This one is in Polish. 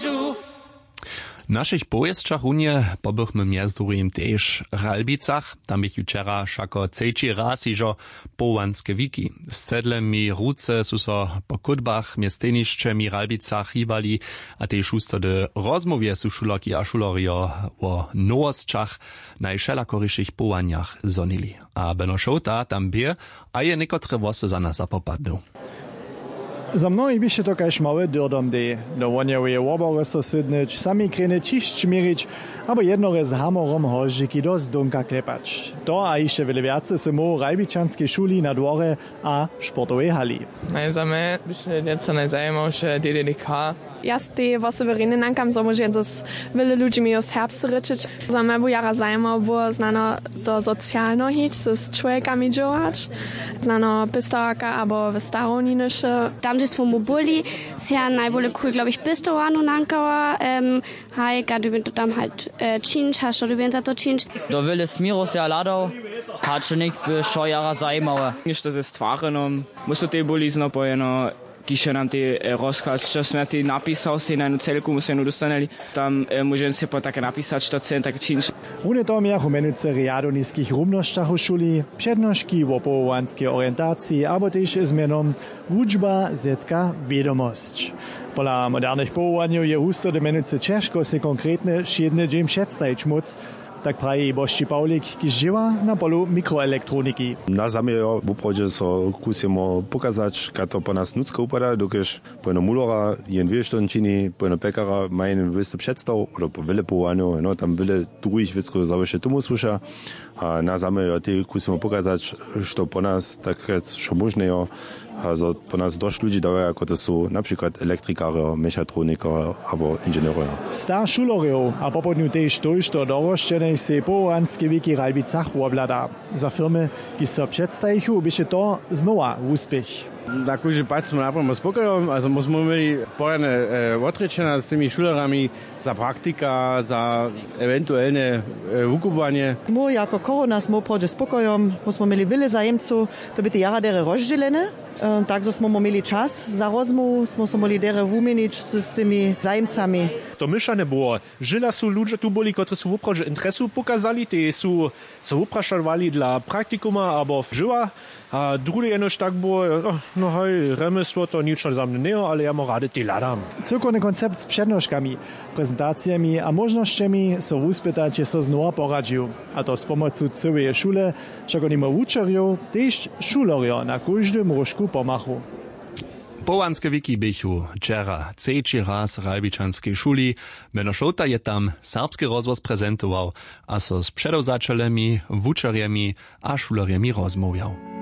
Paryżu. W naszych pojezdczach Unie pobychmy między drugim też w Ralbicach. Tam bych wczera szako trzeci raz iżo połanskie wiki. Z cedlemi ruce su so po kudbach miestenišćemi Ralbicach hibali, a też usto de rozmowie su šuloki a šulorio o nowosćach najšelakoryších połaniach zonili. A Beno Šouta tam bie, a je nekotre wosy za nas zapopadnu. Za mnohých by to kaž małe dyrdom dej. Do wonjewie łobore so sydnyć, sami krene čišć mirić, abo jednore z hamorom hoždžiki do zdunka klepać. To a ište wiele więcej se mu Ralbičanskiej szuli na dworze a sportowej hali. Za mnie jest najzajemowsze DDDK. Ja z tej osoby nankam, so może das wiele ludzi mi z herbstu ryczyć. Za mnie był jara zajmow, bo znano do socjalno hić, z człowiekami działać. Znano pistorka, albo w staroninische. Tam gdzie smo byli, się najbolej cool, glaube ich, pistorano nankała. Hajka, du to tam halt czynsz, hast du winter to czynsz. Do wiele smiros ja ladał, haczynik by szo jara zajmowe. Jeszcze ze stwarzenom, muszę tej boli znopojeno. Kiše nam ty rozkaz, čo sme ty napísal si na jednu celku, musíme dostaneli. Tam môžem si po také napísať, čo chcem, tak činč. Une to miachu menujúce riadu nízkych rumnošťach u šuli, přednošky o povolanskej orientácii, abo tiež zmenom učba zetka vedomosť. Pola modernych powołaniów je husto de menujúce češko si konkrétne šiedne džem předstajič moc, tak praje Bošči Pawlik, kiž živa na polu mikroelektroniki. Na zamiejo v uprode so kusimo pokazać, kad to po nas nucko upada, dokež pojeno mulora jen wieszton čini, pojeno pekara majen wysty przedstaw, oder po wiele powołaniu, no tam wiele drugich wiecko zawysze tomu słysza, a na zamiejo ty kusimo pokazać, što po nas tak što możnejo, also po nas dość ludzi daje, jako to są na przykład elektrikarze, mechatroniker albo inżynierowie. Star šulorio, a popodniu tež dojš do doroščenej se povolanske wiki Ralbicach woblada. Za firmy, ki so předstajichu, byše to znova úspěch. Takože pač smo napravimo spokojom, also musimo imeli porane odrečena s tými šulerami za praktika, za eventuálne vykupovanie. My jako korona smo prođe spokojom, musimo imeli vele zajemcu, to by te jara dere rozdělené. Takže smo imeli čas za rozmovu, smo se mogli dere vumenić s tými zajemcami. To myšane było, žila su ludzie tu boli, którzy su uprože interesu pokazali, te su uprašovali dla praktikuma, abo živa, a drugie jenož tak było, no hej, remesło to nič za mne neo, ale ja mu rady te ladam. Cyrkovny koncept z přednoškami, prezentacjami a možnošćami so uspytacie so znova poradził. A to z pomocą całej szule, czego nimo učerjov, tež šulorio na každym rožku pomachu. Połanske wiki bychu wczera trzeci raz w Ralbičanskiej szuli. Beno Šouta je tam serbski rozvoz prezentował, a so z przedowzaczelemi, wuczerjemi a šulerjemi rozmawiał.